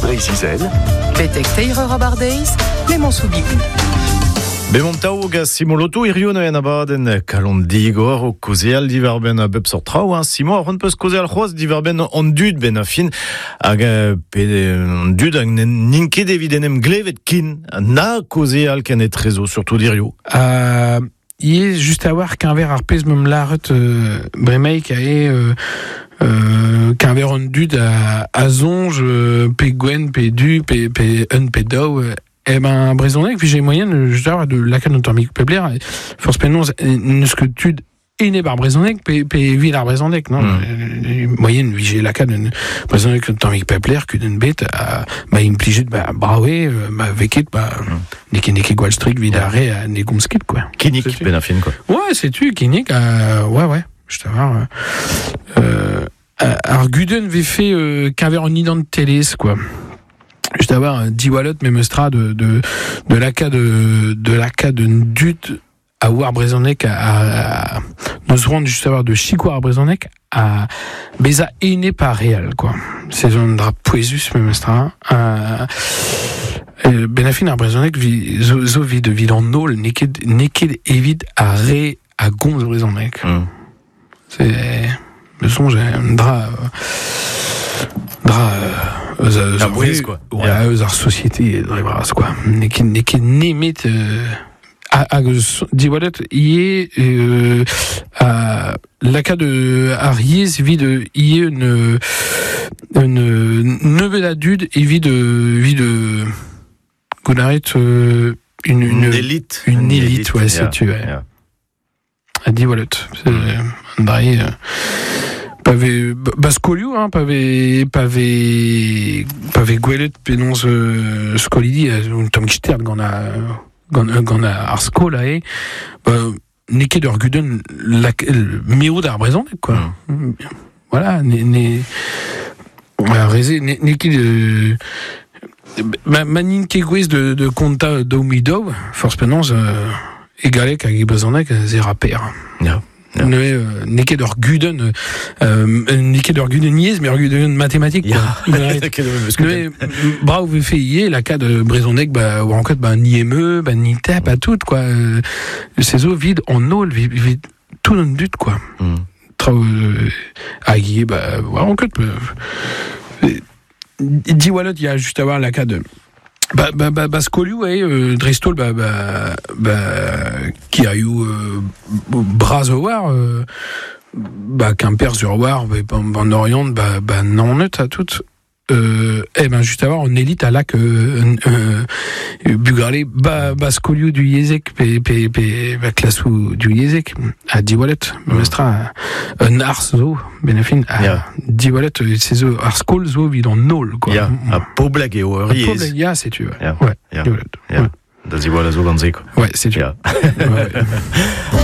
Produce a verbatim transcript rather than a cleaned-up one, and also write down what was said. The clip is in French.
Breizizel. Betek teir ur abardeiz, Clément Soubigou. Bemontao ga simoloto irion en abaden kalon digor o kozeal diverben a bep sort trao, hein. Simon a ron peus kozeal c'hoaz diverben an dud ben a fin hag pe an dud hag ninket evidenem glevet kin na kozeal ken et trezo surtout dirio. Euh, ie juste a war qu'un verre arpez mem laret euh, bremeik a e euh, euh, qu'un verre an dud a, a zonj euh, pe gwen pe du pe, pe un pe dao euh, eh ben, Brezonec, puis j'ai moyen, je dois de la canne autonomique pebler, force pénon, ne ce que tu est par Brezonec, pe, pe ville à Brezonec, non? Mm. Moyenne, j'ai la canne Brezonec autonomique pebler, que d'une bête, bah, impligé, bah, braoué, bah, vekit, bah, n'est n'est Wall Street, vidaré, n'est comme skip, quoi. Kinik, ben affine, quoi. Ouais, c'est tu, Kinik, euh, ouais, ouais, je te vois, euh, alors, Guden avait fait, euh, qu'un verre en ident de télé, quoi. Juste avoir dix wallet memestra de de de la cas de de la cas de dut à War Brezonec à, à nous rendre juste avoir de Chico à Brezonec à Beza iné pas réel quoi. C'est un drap poésus memestra à Benafin à Brezonec vi zo, zo vi de ville en nol neked neked évite à ré à Gonz Brezonec. Mm. C'est le son j'ai un drap dra euh, la brise quoi. Ouais, yeah. Eus ar société drebras quoi. Ne ket ne ket nemet a di walet ie euh, a la cas de Ariès vit de ie une une neveu d'adud et vit de vit de Gonaret euh, une une une élite une, une élite, élite ouais, yeah. C'est tu ouais. Yeah. A di walet c'est un drei pavé Bascolio hein pavé pavé pavé Gwelet pénonce euh, Scolidi un tom kisterd gant a gant gant a ar skol a e bah, neke d'ur guden la méo d'ar Brezonec quoi. Mm. Voilà ne ne rézé neke de ma manin ke gwez de de konta d'omidov force pénonce euh, égalek hag Brezonec zera per. Yeah. Yeah. Ne euh, neke d'ur guden euh, neke d'ur guden niez mais ur guden mathématique yeah. Ne bravo vous fait hier la cas de Brezonec bah ou en fait bah ni émeu bah ni tape à tout quoi euh, ces eaux vides en eau vide, vide tout dans le but quoi. Mm. Trop euh, aguillé bah voilà en fait euh, dit wallet il y a juste à voir la cas de Bah, bah, bah, Bascolio, eh, euh, Dristol, bah, bah, bah, qui a eu, euh, bras au war, euh, bah, qu'un père sur war, bah, en Orient, bah, bah, non, net à tout, euh, eh ben, juste avant, en élite, à là que, euh, euh, Bugarlé, bah, Bascolio du Yezek, pe, pe, pe, bah, Klassou du Yezek, à dix wallet, Mestra, un arzo, benafin, à dix wallet, c'est zo, arskol, zo, vide en nol, quoi. Ja, a poblag eo ur yez. A poblag, ja, c'est tu, ja. Ouais, ja. Ja. Da zi wala zo gant zeko. Ouais, c'est tu. Ja. Ouais.